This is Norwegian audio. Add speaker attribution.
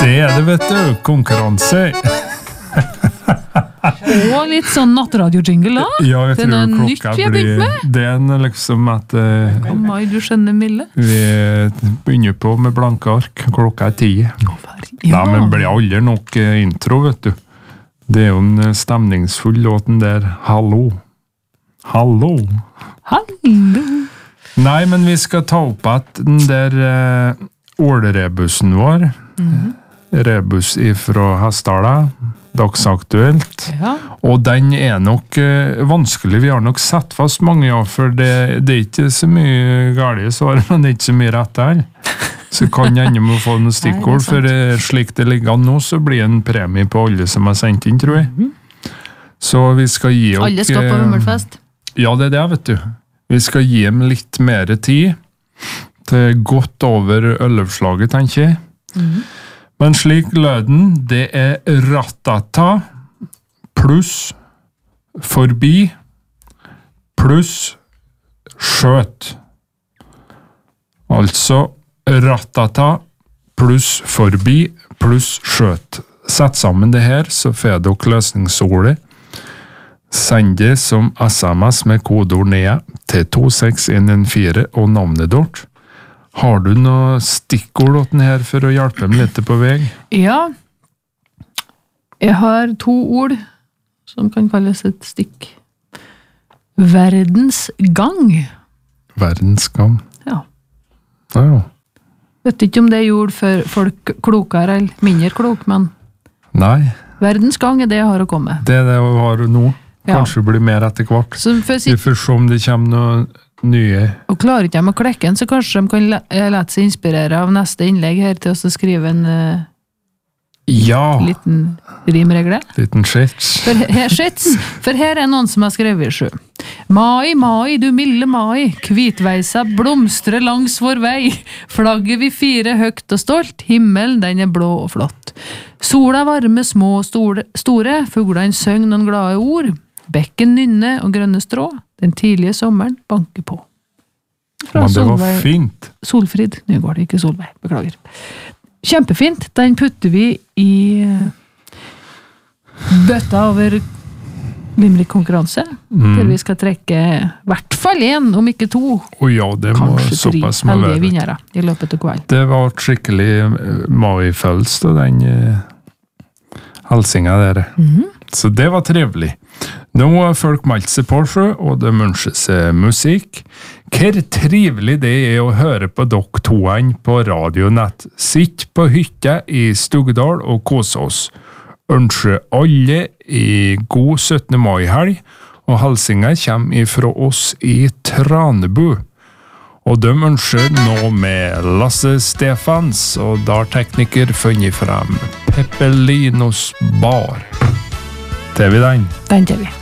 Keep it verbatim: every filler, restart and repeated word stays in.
Speaker 1: Det er det, vet du. Konkurranse.
Speaker 2: Og litt sånn nattradio-jingle da.
Speaker 1: Ja, jeg
Speaker 2: det er
Speaker 1: tror
Speaker 2: noe nytt
Speaker 1: klokka
Speaker 2: vi har begynt med.
Speaker 1: blir... Det er liksom at... Uh,
Speaker 2: Å mai, du skjønner Mille.
Speaker 1: Vi begynner på med blanke ark. Klokka er ti.
Speaker 2: Ja.
Speaker 1: Nei, men det blir aldri nok uh, intro, vet du. Det er jo en stemningsfull låten der. Hallo. Hallo.
Speaker 2: Hallo.
Speaker 1: Nei, men vi skal ta opp at den der uh, ålerebussen vår. Mm. Rebus ifra Hestala. Dagsaktuelt.
Speaker 2: Ja.
Speaker 1: Og den er nok uh, vanskelig. Vi har nok sett fast mange, ja, for det, det er ikke så mye gale svar, men det er ikke så mye rett her. Så kan jeg enda må få noen stikkord, Nei, for uh, slik det ligger nå, så blir det en premie på alle som har sendt inn, tror jeg. Mm-hmm. Så vi skal gi oss...
Speaker 2: Alle skal på Hummelfest.
Speaker 1: Ja, det er det, vet du. Vi skal gi dem litt mer tid til godt over øløvslaget, tenker jeg. Mm-hmm. Men slik løden, det er ratata pluss forbi pluss skjøt. Altså ratata pluss forbi pluss skjøt. Sett sammen det her, så får dere løsningsordet. Send det som S M S med kodeord ned til to seks en en fire og navnet dort. Har du noe stikkord åt den her for å hjelpe dem litt på vei?
Speaker 2: Ja. Jeg har to ord som kan kalles et stikk. Verdensgang.
Speaker 1: Verdensgang?
Speaker 2: Ja.
Speaker 1: Ja, ja.
Speaker 2: Vet ikke om det gjorde for folk klokere eller mindre klok, men
Speaker 1: Nei.
Speaker 2: Verdensgang er det jeg har å komme.
Speaker 1: Det er det jeg har nå. Kanskje ja. Blir mer etter hvert.
Speaker 2: Så for
Speaker 1: Vi får se om det kommer noe nye.
Speaker 2: Og klarer ikke de å klekke den, så kanskje de kan lete seg inspirere av neste innlegg her til å skrive en uh,
Speaker 1: ja.
Speaker 2: liten rimregle.
Speaker 1: Liten skits.
Speaker 2: For her, skits, for her er noen som har skrevet i sjø. Mai, mai, du milde mai, kvitveisa blomstre langs vår vei, flagget vi fire høgt og stolt, himmelen den er blå og flott. Sola varme små og store, store fuglene søng noen glade ord, bekken nynne og grønne strå, den tidlige sommeren banker på.
Speaker 1: Fra Men det Solveig, var fint.
Speaker 2: Solfrid, nå går det ikke Solveig, beklager. Kjempefint, den putter vi i bøtta over Limerick-konkurranse, mm. der vi skal trekke hvert fall en, om ikke to.
Speaker 1: Å ja, det må såpass må være.
Speaker 2: Vinnere i løpet av kveld.
Speaker 1: Det var skikkelig mai-følelse, den uh, halsinga der. Mm. Så det var trevlig. Nå har folk meldt seg på sjø, og det ønsker seg musikk. Hvor trivelig det er å høre på dere toene på radionett. Sitt på hytta i Stugdal og kose oss. Ønsker alle i god syttende mai-helg, og halsinga kommer ifra oss i Tranebu. Og de ønsker nå med Lasse Stefans, og da har tekniker funnet frem Peppelinos bar. Tar vi den?
Speaker 2: Den tar vi.